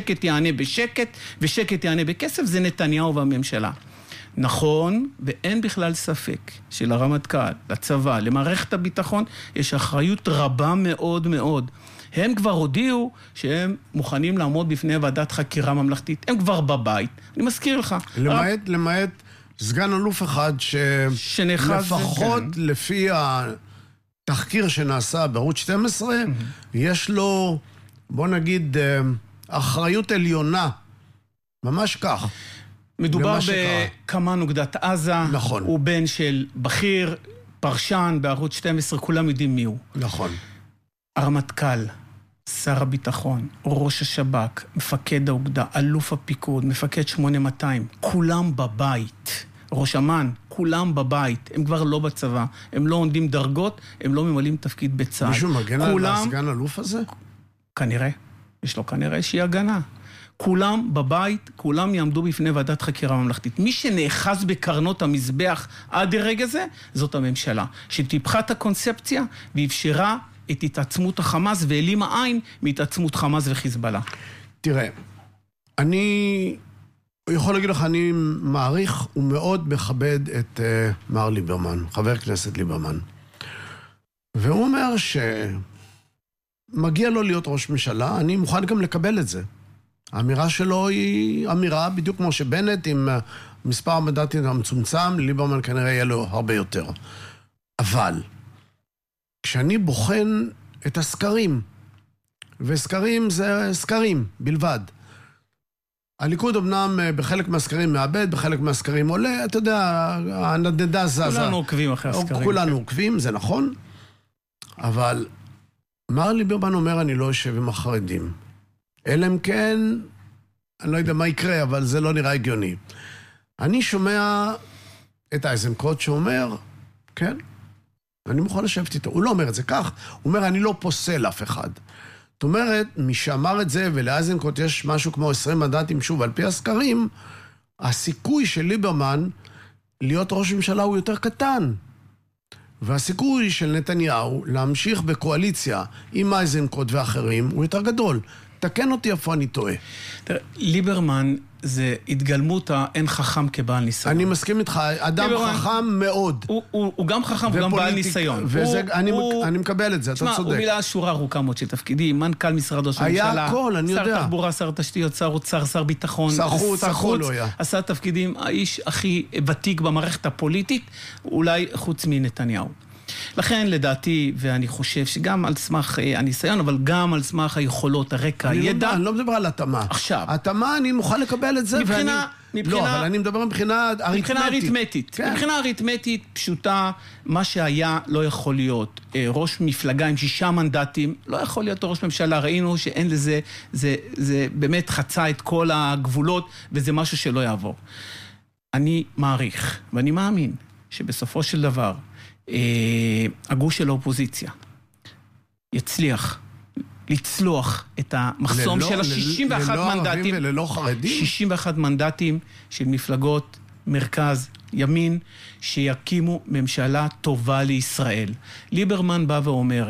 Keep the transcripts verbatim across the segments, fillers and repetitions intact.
שקט יענה בשקט, ושקט יענה בכסף, זה נתניהו והממשלה. נכון, ואין בכלל ספק שלרמטכ"ל, לצבא, למערכת הביטחון, יש אחריות רבה מאוד מאוד. הם כבר הודיעו שהם מוכנים לעמוד בפני ועדת חקירה ממלכתית. הם כבר בבית. אני מזכיר לך. למעט, למעט סגן אלוף אחד שלפחות כן. לפי התחקיר שנעשה בערוץ שתים עשרה, יש לו, בוא נגיד, אחריות עליונה. ממש כך. מדובר בקמ"ן אוגדת עזה. נכון. הוא בן של בכיר, פרשן בערוץ שתים עשרה, כולם יודעים מי הוא. נכון. הרמטכ"ל, שר הביטחון, ראש השב"כ, מפקד האוגדה, אלוף הפיקוד, מפקד שמונה מאתיים, כולם בבית. ראש אמ"ן, כולם בבית. הם כבר לא בצבא, הם לא עונדים דרגות, הם לא ממלאים תפקיד בצה"ל. מישהו מגן כולם... על הסגן אלוף הזה? כנראה. יש לו כנראה שהיא הגנה. כולם בבית, כולם יעמדו בפני ועדת חקירה ממלכתית. מי שנאחז בקרנות המזבח עד הרגע זה, זאת הממשלה, שטיפחה את הקונספציה ואפשרה את התעצמות החמאס והעלימה עין מהתעצמות חמאס וחיזבאללה. תראה, אני יכול להגיד לך, אני מעריך ומאוד מכבד את uh, מר ליברמן, חבר כנסת ליברמן. והוא אומר שמגיע לו להיות ראש ממשלה, אני מוכן גם לקבל את זה. האמירה שלו היא אמירה בדיוק כמו שבנט עם מספר המנדטים המצומצם, ליברמן כנראה יהיה לו הרבה יותר. אבל כשאני בוחן את הסקרים, וסקרים זה סקרים בלבד. הליכוד אמנם בחלק מהסקרים מאבד, בחלק מהסקרים עולה, אתה יודע, הנדדה זזה. כולנו עוקבים אחרי הסקרים. כולנו עוקבים, זה נכון. אבל מר ליברמן אומר, אני לא יושב עם החרדים. אלא אם כן, אני לא יודע מה יקרה, אבל זה לא נראה הגיוני. אני שומע את אייזנקוט שאומר, כן, אני מוכן לשבת איתו. הוא לא אומר את זה כך, הוא אומר, אני לא פוסל אף אחד. זאת אומרת, מי שאמר את זה, ולאייזנקוט יש משהו כמו עשרים מנדטים, שוב, על פי הסקרים, הסיכוי של ליברמן להיות ראש ממשלה הוא יותר קטן. והסיכוי של נתניהו להמשיך בקואליציה עם אייזנקוט ואחרים הוא יותר גדול. תקן אותי איפה אני טועה. תראה, ליברמן זה התגלמות האין חכם כבעל ניסיון. אני מסכים איתך, אדם חכם מאוד. הוא, הוא, הוא גם חכם וגם בעל ניסיון. וזה, הוא, אני, הוא, אני מקבל את זה, אתה שמה, צודק. הוא מילא שורה ארוכה מאוד של תפקידים, מנכ"ל משרד ראש הממשלה. היה הכל, אני יודע. שר תחבורה, שר תשתיות, שר אוצר, שר ביטחון. שר חוץ, הכל הוא היה. עשה תפקידים, האיש הכי ותיק במערכת הפוליטית, אולי חוץ מנתניהו. לכן לדעתי, ואני חושב שגם על סמך הניסיון, אבל גם על סמך היכולות, הרקע, הידע. אני לא מדבר על התאמה. עכשיו. התאמה, אני מוכן לקבל את זה. מבחינה, מבחינה... לא, אבל אני מדבר מבחינה אריתמטית. מבחינה אריתמטית. כן. מבחינה אריתמטית פשוטה, מה שהיה לא יכול להיות. ראש מפלגה עם שישה מנדטים, לא יכול להיות ראש ממשלה. ראינו שאין לזה, זה, זה באמת חצה את כל הגבולות, וזה משהו שלא יעבור. אני מעריך, ואני מאמין, שבסופו של דבר, הגוש של האופוזיציה יצליח לצלוח את המחסום של ה-שישים ואחת ללא מנדטים. ערבים וללא חרדים? שישים ואחת מנדטים של מפלגות מרכז, ימין, שיקימו ממשלה טובה לישראל. ליברמן בא ואומר,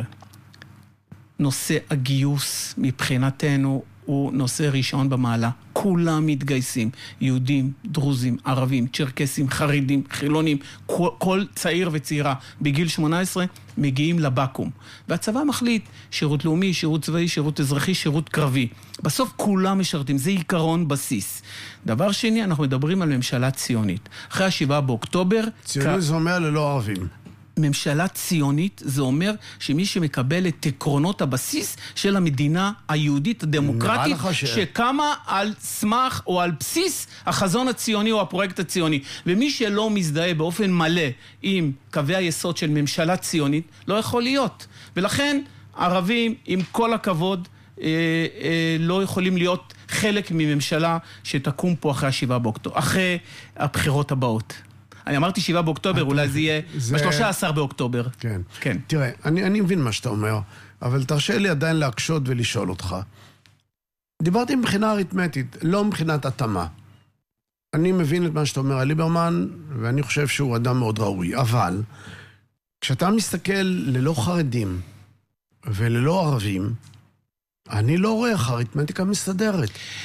נושא הגיוס מבחינתנו הוא נושא ראשון במעלה. כולם מתגייסים, יהודים, דרוזים, ערבים, צ'רקסים, חרדים, חילונים, כל, כל צעיר וצעירה בגיל שמונה עשרה מגיעים לבקום. והצבא מחליט שירות לאומי, שירות צבאי, שירות אזרחי, שירות קרבי. בסוף כולם משרתים, זה עיקרון בסיס. דבר שני, אנחנו מדברים על ממשלה ציונית. אחרי השבעה באוקטובר... ציונית כ... זה אומר ללא ערבים. ממשלה ציונית, זה אומר שמי שמקבל את עקרונות הבסיס של המדינה היהודית הדמוקרטית, ש... שקמה על סמך או על בסיס החזון הציוני או הפרויקט הציוני. ומי שלא מזדהה באופן מלא עם קווי היסוד של ממשלה ציונית, לא יכול להיות. ולכן ערבים, עם כל הכבוד, אה, אה, לא יכולים להיות חלק מממשלה שתקום פה אחרי השבעה באוקטובר, אחרי הבחירות הבאות. אני אמרתי שבעה באוקטובר, אולי זה יהיה ב-שלושה עשר באוקטובר. כן. כן. תראה, אני, אני מבין מה שאתה אומר, אבל תרשה לי עדיין להקשות ולשאול אותך. דיברתי מבחינה אריתמטית, לא מבחינת התאמה. אני מבין את מה שאתה אומר על ליברמן, ואני חושב שהוא אדם מאוד ראוי. אבל, כשאתה מסתכל ללא חרדים וללא ערבים, אני לא רואה איך אריתמטיקה מסתדרת.